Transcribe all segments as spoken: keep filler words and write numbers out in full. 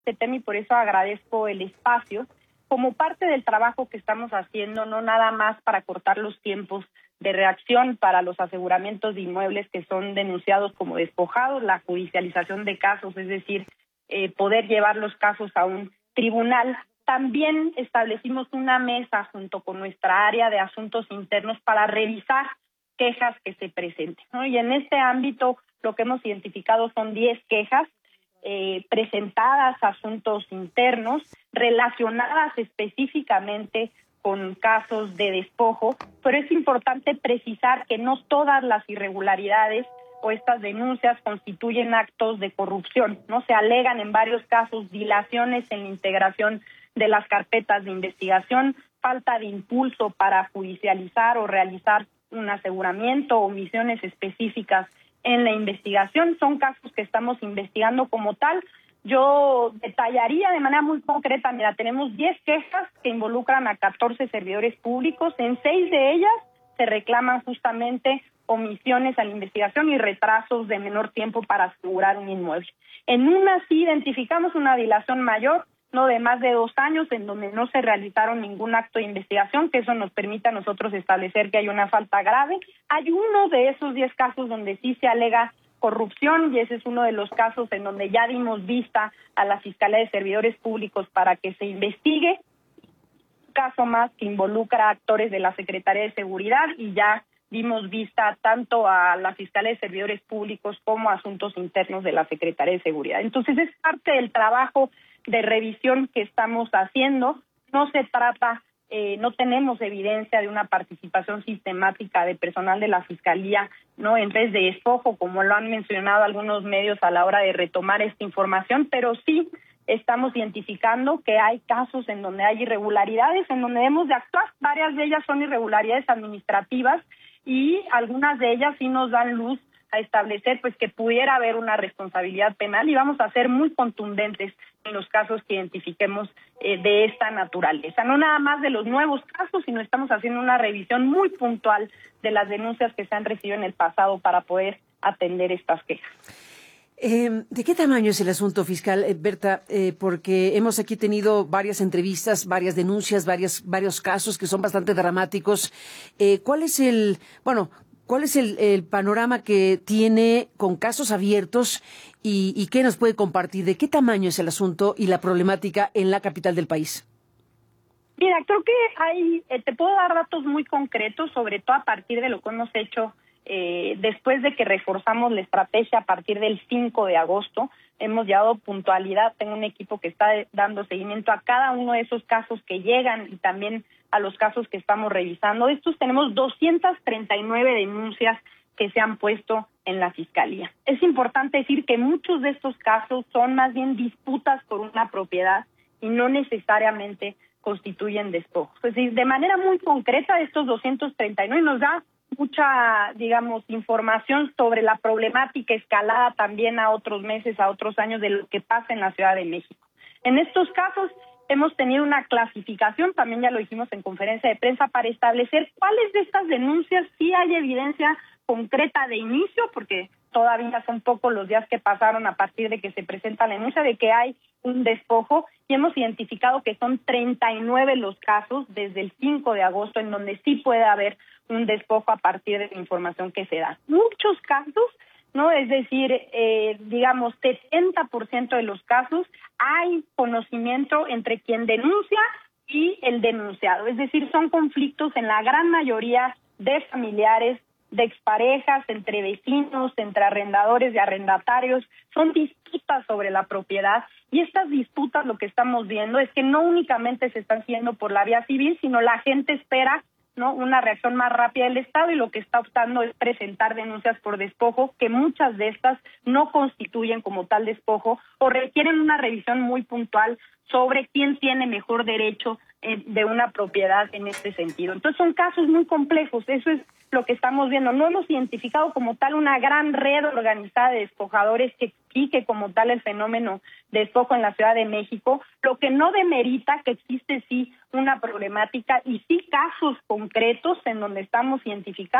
este tema y por eso agradezco el espacio, como parte del trabajo que estamos haciendo, no nada más para cortar los tiempos de reacción para los aseguramientos de inmuebles que son denunciados como despojados, la judicialización de casos, es decir, eh, poder llevar los casos a un tribunal. También establecimos una mesa junto con nuestra área de asuntos internos para revisar quejas que se presenten, ¿no? Y en este ámbito lo que hemos identificado son diez quejas eh, presentadas a asuntos internos relacionadas específicamente con casos de despojo, pero es importante precisar que no todas las irregularidades o estas denuncias constituyen actos de corrupción, ¿no? Se alegan en varios casos dilaciones en la integración de las carpetas de investigación, falta de impulso para judicializar o realizar un aseguramiento o misiones específicas en la investigación. Son casos que estamos investigando como tal. Yo detallaría de manera muy concreta, mira, tenemos diez quejas que involucran a catorce servidores públicos, en seis de ellas se reclaman justamente omisiones a la investigación y retrasos de menor tiempo para asegurar un inmueble. En una sí identificamos una dilación mayor, no de más de dos años, en donde no se realizaron ningún acto de investigación, que eso nos permite a nosotros establecer que hay una falta grave. Hay uno de esos diez casos donde sí se alega corrupción y ese es uno de los casos en donde ya dimos vista a la Fiscalía de Servidores Públicos para que se investigue. Un caso más que involucra a actores de la Secretaría de Seguridad y ya dimos vista tanto a la Fiscalía de Servidores Públicos como a asuntos internos de la Secretaría de Seguridad. Entonces es parte del trabajo de revisión que estamos haciendo. No se trata, eh, no tenemos evidencia de una participación sistemática de personal de la Fiscalía, no en vez de despojo, como lo han mencionado algunos medios a la hora de retomar esta información, pero sí estamos identificando que hay casos en donde hay irregularidades, en donde debemos de actuar. Varias de ellas son irregularidades administrativas y algunas de ellas sí nos dan luz a establecer pues que pudiera haber una responsabilidad penal y vamos a ser muy contundentes en los casos que identifiquemos eh, de esta naturaleza. No nada más de los nuevos casos, sino estamos haciendo una revisión muy puntual de las denuncias que se han recibido en el pasado para poder atender estas quejas. Eh, ¿De qué tamaño es el asunto, fiscal eh, Berta? Eh, porque hemos aquí tenido varias entrevistas, varias denuncias, varias, varios casos que son bastante dramáticos. Eh, ¿Cuál es el, bueno, cuál es el, el panorama que tiene con casos abiertos y, y qué nos puede compartir? ¿De qué tamaño es el asunto y la problemática en la capital del país? Mira, creo que hay, eh, te puedo dar datos muy concretos, sobre todo a partir de lo que hemos hecho eh, después de que reforzamos la estrategia a partir del cinco de agosto. Hemos llevado puntualidad, tengo un equipo que está dando seguimiento a cada uno de esos casos que llegan y también a los casos que estamos revisando. De estos tenemos doscientas treinta y nueve denuncias que se han puesto en la Fiscalía. Es importante decir que muchos de estos casos son más bien disputas por una propiedad y no necesariamente constituyen despojos. Es decir, de manera muy concreta, estos doscientos treinta y nueve nos da mucha, digamos, información sobre la problemática escalada también a otros meses, a otros años de lo que pasa en la Ciudad de México. En estos casos hemos tenido una clasificación, también ya lo dijimos en conferencia de prensa, para establecer cuáles de estas denuncias sí hay evidencia concreta de inicio, porque todavía son pocos los días que pasaron a partir de que se presenta la denuncia de que hay un despojo, y hemos identificado que son treinta y nueve los casos desde el cinco de agosto en donde sí puede haber un despojo a partir de la información que se da. Muchos casos, ¿no? Es decir, eh, digamos, setenta por ciento de los casos hay conocimiento entre quien denuncia y el denunciado. Es decir, son conflictos en la gran mayoría de familiares, de exparejas, entre vecinos, entre arrendadores y arrendatarios. Son disputas sobre la propiedad y estas disputas lo que estamos viendo es que no únicamente se están haciendo por la vía civil, sino la gente espera, ¿no?, una reacción más rápida del Estado y lo que está optando es presentar denuncias por despojo, que muchas de estas no constituyen como tal despojo o requieren una revisión muy puntual sobre quién tiene mejor derecho eh, de una propiedad en este sentido. Entonces son casos muy complejos, eso es lo que estamos viendo. No hemos identificado como tal una gran red organizada de despojadores que explique como tal el fenómeno de despojo en la Ciudad de México, lo que no demerita que existe sí una problemática y sí casos concretos en donde estamos identificando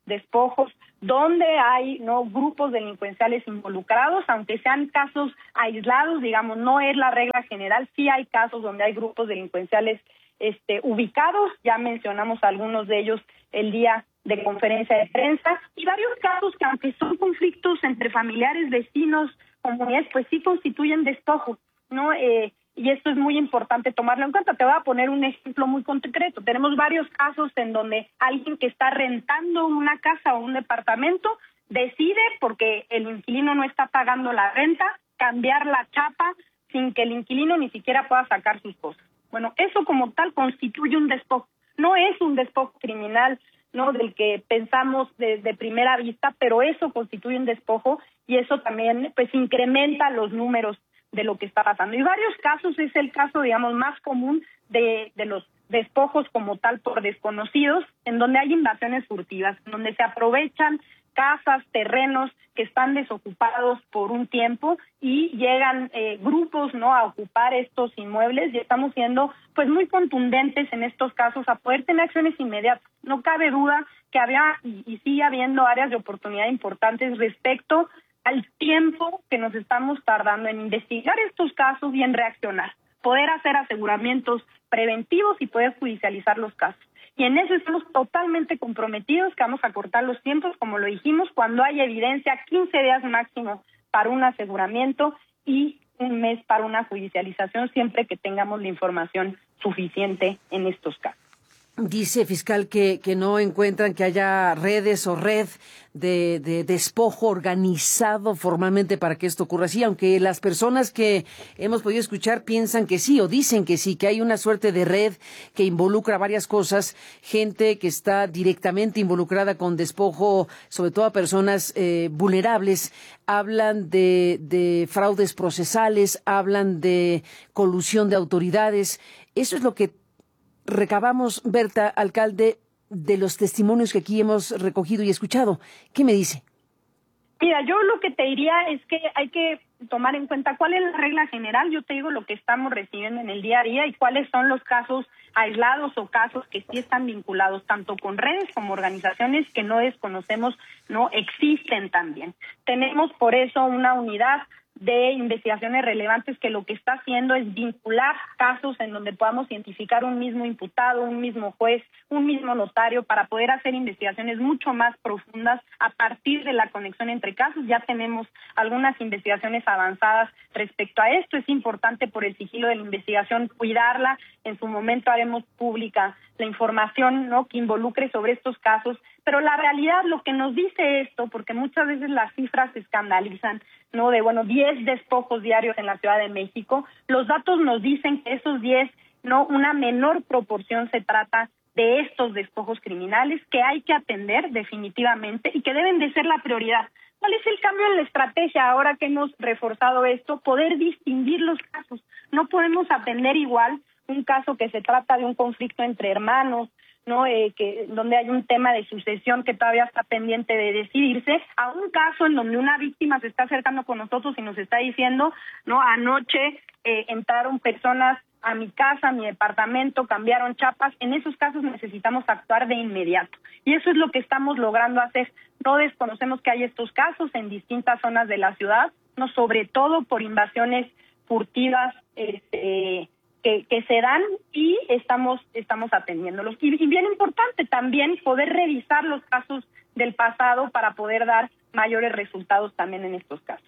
despojos, donde hay no grupos delincuenciales involucrados, aunque sean casos aislados, digamos, no es la regla general, sí hay casos donde hay grupos delincuenciales este, ubicados, ya mencionamos algunos de ellos el día de conferencia de prensa, y varios casos que aunque son conflictos entre familiares, vecinos, comunidades, pues sí constituyen despojo, ¿no? Eh, y esto es muy importante tomarlo en cuenta. Te voy a poner un ejemplo muy concreto. Tenemos varios casos en donde alguien que está rentando una casa o un departamento decide, porque el inquilino no está pagando la renta, cambiar la chapa sin que el inquilino ni siquiera pueda sacar sus cosas. Bueno, eso como tal constituye un despojo. No es un despojo criminal, ¿no?, del que pensamos desde primera vista, pero eso constituye un despojo y eso también pues incrementa los números de lo que está pasando. Y varios casos, es el caso, digamos, más común de, de los despojos como tal por desconocidos, en donde hay invasiones furtivas, en donde se aprovechan casas, terrenos que están desocupados por un tiempo y llegan eh, grupos, ¿no?, a ocupar estos inmuebles, y estamos siendo pues muy contundentes en estos casos a poder tener acciones inmediatas. No cabe duda que había y, y sigue habiendo áreas de oportunidad importantes respecto al tiempo que nos estamos tardando en investigar estos casos y en reaccionar, poder hacer aseguramientos preventivos y poder judicializar los casos. Y en eso estamos totalmente comprometidos, que vamos a cortar los tiempos, como lo dijimos, cuando hay evidencia, quince días máximo para un aseguramiento y un mes para una judicialización, siempre que tengamos la información suficiente en estos casos. Dice, fiscal, que, que no encuentran que haya redes o red de, de despojo organizado formalmente para que esto ocurra así, aunque las personas que hemos podido escuchar piensan que sí o dicen que sí, que hay una suerte de red que involucra varias cosas, gente que está directamente involucrada con despojo, sobre todo a personas eh, vulnerables. Hablan de, de fraudes procesales, hablan de colusión de autoridades. Eso es lo que recabamos, Berta, alcalde, de los testimonios que aquí hemos recogido y escuchado. ¿Qué me dice? Mira, yo lo que te diría es que hay que tomar en cuenta cuál es la regla general. Yo te digo lo que estamos recibiendo en el día a día y cuáles son los casos aislados o casos que sí están vinculados tanto con redes como organizaciones que no desconocemos, no existen también. Tenemos por eso una unidad de investigaciones relevantes que lo que está haciendo es vincular casos en donde podamos identificar un mismo imputado, un mismo juez, un mismo notario, para poder hacer investigaciones mucho más profundas a partir de la conexión entre casos. Ya tenemos algunas investigaciones avanzadas respecto a esto. Es importante por el sigilo de la investigación cuidarla. En su momento haremos pública la información, ¿no?, que involucre sobre estos casos, pero la realidad, lo que nos dice esto, porque muchas veces las cifras se escandalizan, ¿no?, de, bueno, diez despojos diarios en la Ciudad de México, los datos nos dicen que esos diez, no, una menor proporción se trata de estos despojos criminales que hay que atender definitivamente y que deben de ser la prioridad. ¿Cuál es el cambio en la estrategia ahora que hemos reforzado esto? Poder distinguir los casos. No podemos atender igual un caso que se trata de un conflicto entre hermanos, ¿no?, eh, que donde hay un tema de sucesión que todavía está pendiente de decidirse, a un caso en donde una víctima se está acercando con nosotros y nos está diciendo, no, anoche eh, entraron personas a mi casa, a mi departamento, cambiaron chapas. En esos casos necesitamos actuar de inmediato. Y eso es lo que estamos logrando hacer. No desconocemos que hay estos casos en distintas zonas de la ciudad, no, sobre todo por invasiones furtivas, este, Que, que se dan y estamos estamos atendiéndolos. Y, y bien importante también poder revisar los casos del pasado para poder dar mayores resultados también en estos casos.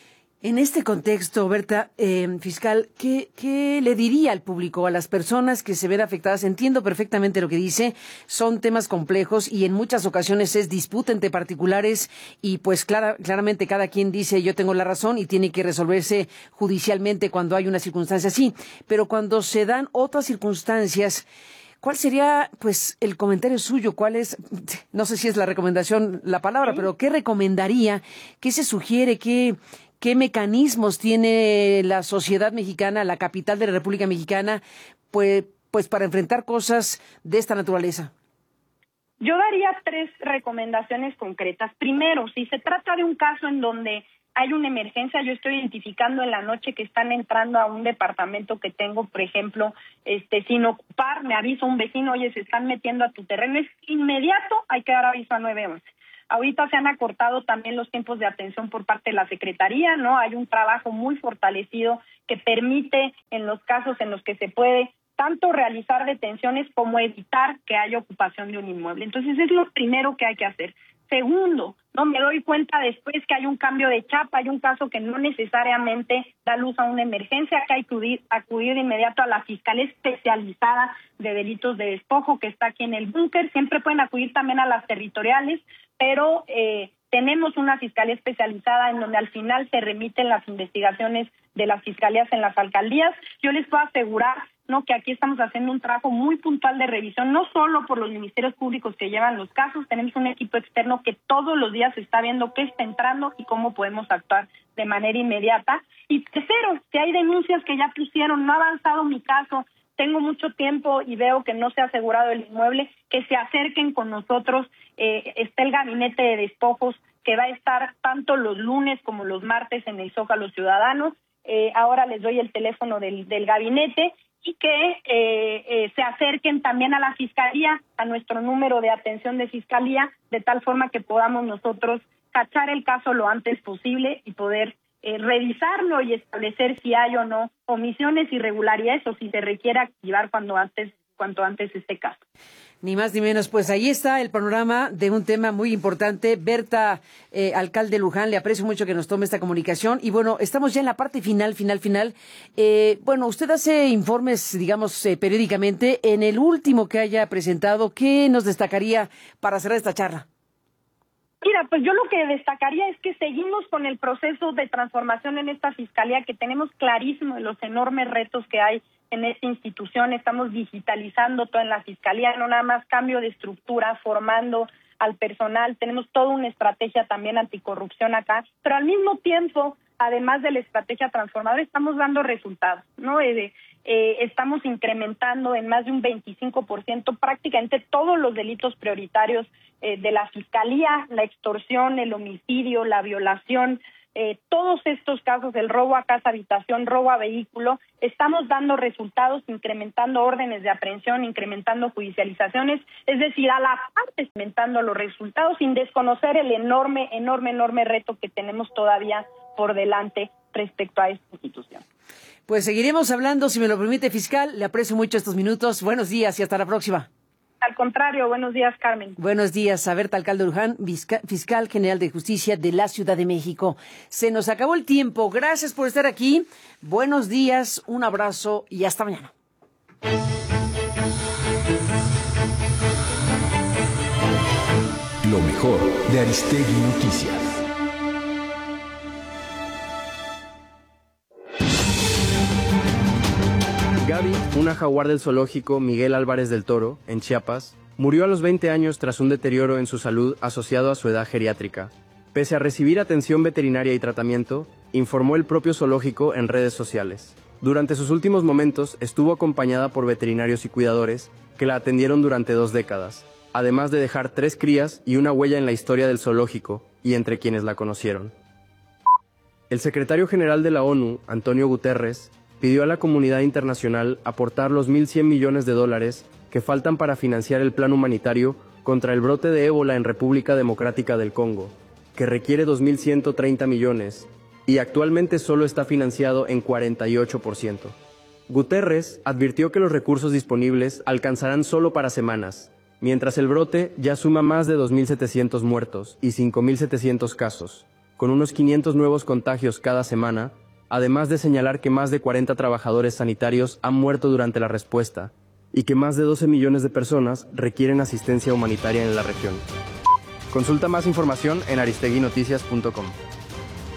En este contexto, Berta, eh, fiscal, ¿qué, ¿qué le diría al público, a las personas que se ven afectadas? Entiendo perfectamente lo que dice, son temas complejos y en muchas ocasiones es disputa entre particulares y pues clara, claramente cada quien dice yo tengo la razón y tiene que resolverse judicialmente cuando hay una circunstancia así. Pero cuando se dan otras circunstancias, ¿cuál sería, pues, el comentario suyo? ¿Cuál es, no sé si es la recomendación la palabra, pero qué recomendaría? ¿Qué se sugiere? ¿Qué, qué mecanismos tiene la sociedad mexicana, la capital de la República Mexicana, pues, pues para enfrentar cosas de esta naturaleza? Yo daría tres recomendaciones concretas. Primero, si se trata de un caso en donde hay una emergencia, yo estoy identificando en la noche que están entrando a un departamento que tengo, por ejemplo, este, sin ocupar, me avisa un vecino, oye, se están metiendo a tu terreno, es inmediato, hay que dar aviso a nueve once. Ahorita se han acortado también los tiempos de atención por parte de la Secretaría, ¿no? Hay un trabajo muy fortalecido que permite, en los casos en los que se puede, tanto realizar detenciones como evitar que haya ocupación de un inmueble. Entonces, es lo primero que hay que hacer. Segundo, no me doy cuenta después que hay un cambio de chapa, hay un caso que no necesariamente da luz a una emergencia, que hay que acudir, acudir de inmediato a la Fiscalía Especializada de Delitos de Despojo, que está aquí en el búnker. Siempre pueden acudir también a las territoriales, pero eh, tenemos una Fiscalía Especializada en donde al final se remiten las investigaciones de las fiscalías en las alcaldías. Yo les puedo asegurar, ¿no?, que aquí estamos haciendo un trabajo muy puntual de revisión, no solo por los ministerios públicos que llevan los casos, tenemos un equipo externo que todos los días está viendo qué está entrando y cómo podemos actuar de manera inmediata. Y tercero, si hay denuncias que ya pusieron, no ha avanzado mi caso, tengo mucho tiempo y veo que no se ha asegurado el inmueble, que se acerquen con nosotros. Eh, está el gabinete de despojos que va a estar tanto los lunes como los martes en el Zócalo Ciudadano. Eh, ahora les doy el teléfono del, del gabinete y que eh, eh, se acerquen también a la Fiscalía, a nuestro número de atención de Fiscalía, de tal forma que podamos nosotros cachar el caso lo antes posible y poder eh, revisarlo y establecer si hay o no omisiones, irregularidades o si se requiere activar cuando antes, cuanto antes este caso. Ni más ni menos, pues ahí está el panorama de un tema muy importante. Berta, eh, alcalde Luján, le aprecio mucho que nos tome esta comunicación. Y bueno, estamos ya en la parte final, final, final. Eh, bueno, usted hace informes, digamos, eh, periódicamente. En el último que haya presentado, ¿qué nos destacaría para cerrar esta charla? Mira, pues yo lo que destacaría es que seguimos con el proceso de transformación en esta fiscalía, que tenemos clarísimo los enormes retos que hay en esta institución. Estamos digitalizando todo en la fiscalía, no nada más cambio de estructura, formando al personal, tenemos toda una estrategia también anticorrupción acá, pero al mismo tiempo, además de la estrategia transformadora, estamos dando resultados, ¿no? Eh, eh, estamos incrementando en más de un veinticinco por ciento prácticamente todos los delitos prioritarios eh, de la fiscalía, la extorsión, el homicidio, la violación, eh, todos estos casos, el robo a casa, habitación, robo a vehículo, estamos dando resultados, incrementando órdenes de aprehensión, incrementando judicializaciones, es decir, a la parte incrementando los resultados sin desconocer el enorme, enorme, enorme reto que tenemos todavía por delante respecto a esta institución. Pues seguiremos hablando, si me lo permite, fiscal. Le aprecio mucho estos minutos. Buenos días y hasta la próxima. Al contrario, buenos días, Carmen. Buenos días, a Berta Alcalde Luján, fiscal general de justicia de la Ciudad de México. Se nos acabó el tiempo. Gracias por estar aquí. Buenos días, un abrazo y hasta mañana. Lo mejor de Aristegui Noticias. Gaby, una jaguar del zoológico Miguel Álvarez del Toro, en Chiapas, murió a los veinte años tras un deterioro en su salud asociado a su edad geriátrica. Pese a recibir atención veterinaria y tratamiento, informó el propio zoológico en redes sociales. Durante sus últimos momentos estuvo acompañada por veterinarios y cuidadores que la atendieron durante dos décadas, además de dejar tres crías y una huella en la historia del zoológico y entre quienes la conocieron. El secretario general de la ONU, Antonio Guterres, pidió a la comunidad internacional aportar los mil cien millones de dólares que faltan para financiar el plan humanitario contra el brote de ébola en República Democrática del Congo, que requiere dos mil ciento treinta millones, y actualmente solo está financiado en cuarenta y ocho por ciento. Guterres advirtió que los recursos disponibles alcanzarán solo para semanas, mientras el brote ya suma más de dos mil setecientos muertos y cinco mil setecientos casos, con unos quinientos nuevos contagios cada semana, además de señalar que más de cuarenta trabajadores sanitarios han muerto durante la respuesta y que más de doce millones de personas requieren asistencia humanitaria en la región. Consulta más información en aristegui noticias punto com.